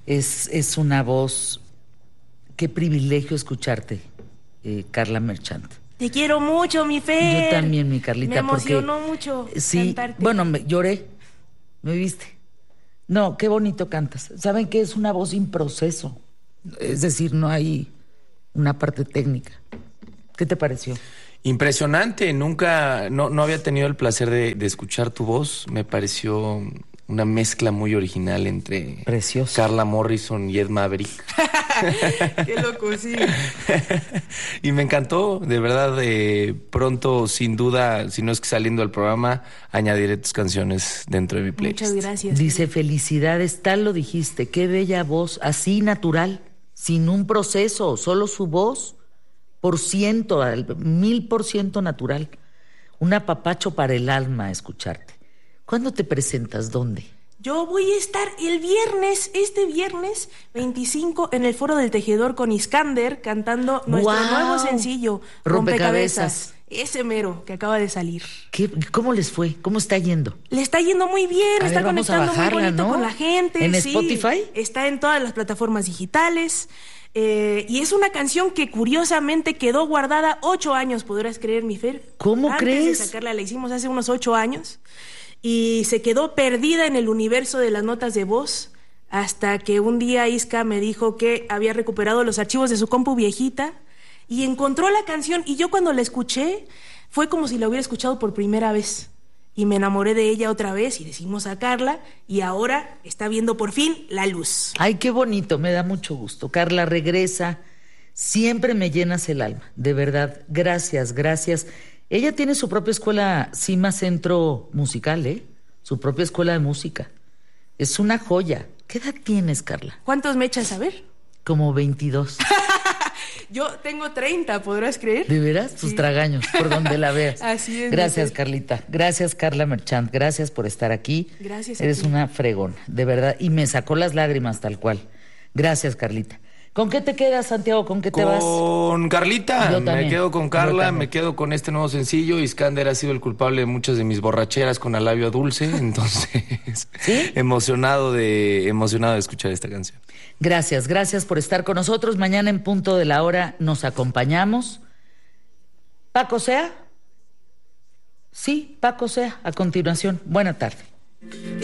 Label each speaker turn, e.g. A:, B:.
A: Es una voz. Qué privilegio escucharte, Carla Merchant.
B: Te quiero mucho, mi Fer.
A: Yo también, mi Carlita.
B: Me emocionó mucho cantarte.
A: Bueno, lloré. ¿Me viste? No, qué bonito cantas. ¿Saben qué? Es una voz sin proceso. Es decir, no hay una parte técnica. ¿Qué te pareció?
C: Impresionante. Nunca, no había tenido el placer de escuchar tu voz. Me pareció una mezcla muy original entre
A: Precioso.
C: Carla Morrison y Ed Maverick.
B: Qué loco, sí.
C: Y me encantó, de verdad. Pronto, sin duda, si no es que saliendo del programa, añadiré tus canciones dentro de mi playlist.
B: Muchas gracias.
A: Dice, felicidades, tal lo dijiste, qué bella voz, así natural, sin un proceso, solo su voz, al 1000% natural. Un apapacho para el alma escucharte. ¿Cuándo te presentas? ¿Dónde?
B: Yo voy a estar este viernes 25, en el Foro del Tejedor con Iskander, cantando nuestro nuevo sencillo, Rompecabezas. Ese mero que acaba de salir.
A: ¿Cómo les fue? ¿Cómo está yendo?
B: Le está yendo muy bien, está conectando muy bonito, ¿no?, con la gente.
A: ¿En Spotify?
B: Está en todas las plataformas digitales. Y es una canción que curiosamente quedó guardada 8 años, ¿podrás creer, mi Fer?
A: ¿Cómo crees?
B: Antes de sacarla, la hicimos hace unos 8 años. Y se quedó perdida en el universo de las notas de voz hasta que un día Isca me dijo que había recuperado los archivos de su compu viejita y encontró la canción, y yo cuando la escuché fue como si la hubiera escuchado por primera vez y me enamoré de ella otra vez y decidimos sacarla y ahora está viendo por fin la luz.
A: Ay, qué bonito, me da mucho gusto. Carla, regresa, siempre me llenas el alma, de verdad, gracias. Ella tiene su propia escuela, Cima Centro Musical, su propia escuela de música. Es una joya. ¿Qué edad tienes, Carla?
B: ¿Cuántos me echas a ver?
A: Como 22.
B: Yo tengo 30, ¿podrás creer?
A: ¿De veras?
B: Sí.
A: Tus tragaños, por donde la veas.
B: Así es.
A: Gracias, Carlita. Gracias, Carla Merchant. Gracias por estar aquí.
B: Gracias.
A: Eres una fregona, de verdad. Y me sacó las lágrimas tal cual. Gracias, Carlita. ¿Con qué te quedas, Santiago? ¿Con qué te vas?
C: Con Carlita.
A: Yo también.
C: Me quedo con Carla, me quedo con este nuevo sencillo. Iskander ha sido el culpable de muchas de mis borracheras con Alabio Dulce, entonces
A: ¿Sí?
C: emocionado de escuchar esta canción.
A: Gracias por estar con nosotros. Mañana en punto de la hora nos acompañamos. ¿Paco Sea? Sí, Paco Sea, a continuación. Buena tarde.